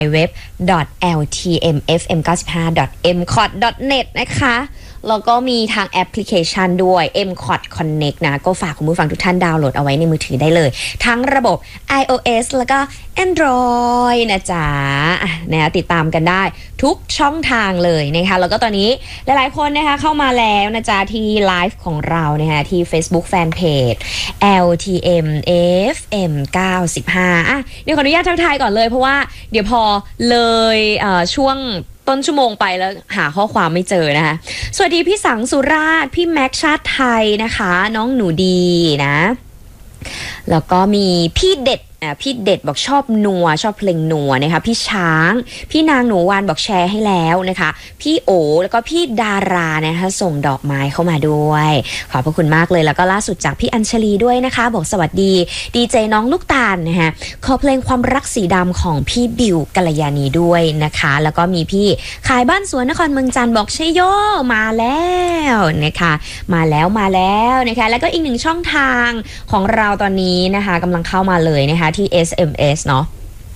www.ltmfm95.mcot.net นะคะแล้วก็มีทางแอปพลิเคชันด้วย mcot connect นะก็ฝากคุณผู้ฟังทุกท่านดาวน์โหลดเอาไว้ในมือถือได้เลยทั้งระบบ iOS แล้วก็ Android นะจ๊ะนะติดตามกันได้ทุกช่องทางเลยนะคะแล้วก็ตอนนี้หลายๆคนนะคะเข้ามาแล้วนะจ๊ะที่ไลฟ์ของเรานะคะที่ Facebook Fanpage LTM FM 95เดี๋ยวขออนุญาตทักทายก่อนเลยเพราะว่าเดี๋ยวพอเลยช่วงต้นชั่วโมงไปแล้วหาข้อความไม่เจอนะคะสวัสดีพี่สังสุราษฎร์พี่แม็กชาติไทยนะคะน้องหนูดีนะแล้วก็มีพี่เด็ดบอกชอบนัวชอบเพลงนัวนะคะพี่ช้างพี่นางหนูวานบอกแชร์ให้แล้วนะคะพี่โอแล้วก็พี่ดารานะคะส่งดอกไม้เข้ามาด้วยขอบพระคุณมากเลยแล้วก็ล่าสุดจากพี่อัญชลีด้วยนะคะบอกสวัสดีดีเจน้องลูกตาลนะคะขอเพลงความรักสีดำของพี่บิวกัลยาณีด้วยนะคะแล้วก็มีพี่ขายบ้านสวนนครเมืองจันทร์บอกชัยโยมาแล้วนะคะมาแล้วนะคะแล้วก็อีกหนึ่งช่องทางของเราตอนนี้นะคะกำลังเข้ามาเลยนะคะที่ SMS เนาะ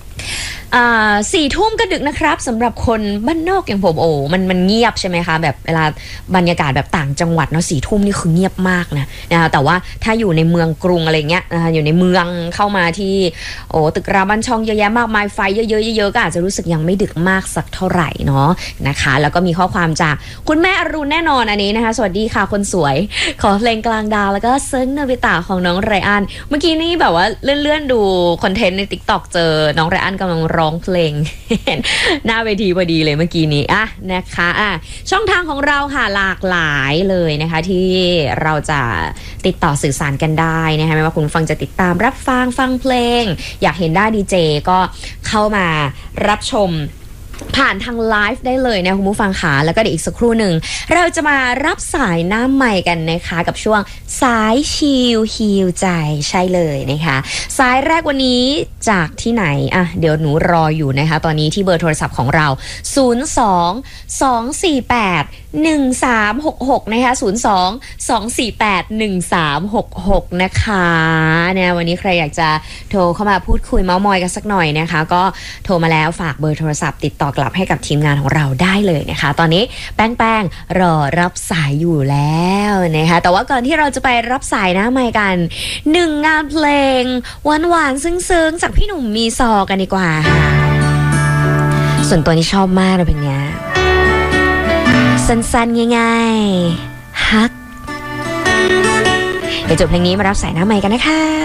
4 ทุ่มก็ดึกนะครับสำหรับคนบ้านนอกอย่างผมมันเงียบใช่ไหมคะแบบเวลาบรรยากาศแบบต่างจังหวัดเนาะ4 ทุ่มนี่คือเงียบมากนะคะแต่ว่าถ้าอยู่ในเมืองกรุงอะไรเงี้ยนะคะอยู่ในเมืองเข้ามาที่ตึกราบ้านช่องเยอะแยะมากมายไฟเยอะๆก็อาจจะรู้สึกยังไม่ดึกมากสักเท่าไหร่เนาะนะคะแล้วก็มีข้อความจากคุณแม่อรุณแน่นอนอันนี้นะคะสวัสดีค่ะคนสวยขอเพลงกลางดาวแล้วก็เซิร์งนาบิตะของน้องไรอันเมื่อกี้นี่แบบว่าเลื่อนดูคอนเทนต์ใน TikTok เจอน้องไรอันกำลังร้องเพลงหน้าเวทีพอดีเลยเมื่อกี้นี้นะคะช่องทางของเราค่ะหลากหลายเลยนะคะที่เราจะติดต่อสื่อสารกันได้นะคะไม่ว่าคุณฟังจะติดตามรับฟังเพลงอยากเห็นได้ดีเจก็เข้ามารับชมผ่านทางไลฟ์ได้เลยนะคุณผู้ฟังค่ะแล้วก็เดี๋ยวอีกสักครู่หนึ่งเราจะมารับสายหน้าใหม่กันนะคะกับช่วงสายชิลฮีลใจใช่เลยนะคะสายแรกวันนี้จากที่ไหนเดี๋ยวหนูรออยู่นะคะตอนนี้ที่เบอร์โทรศัพท์ของเรา02-248-1366นะคะ02-248-1366นะคะเนี่ยวันนี้ใครอยากจะโทรเข้ามาพูดคุยเม้ามอยกันสักหน่อยนะคะก็โทรมาแล้วฝากเบอร์โทรศัพท์ติดต่อกลับให้กับทีมงานของเราได้เลยนะคะตอนนี้แป้งรอรับสายอยู่แล้วนะคะแต่ว่าก่อนที่เราจะไปรับสายหน้าไมค์กัน1 งานเพลงหวานๆซึ้งๆจากพี่หนุ่มมีซอกันดีกว่าค่ะส่วนตัวนี้ชอบมากเลยเพลงนี้สั้นๆง่ายๆฮักเดี๋ยวจบเพลงนี้มารับสายหน้าไมค์กันนะคะ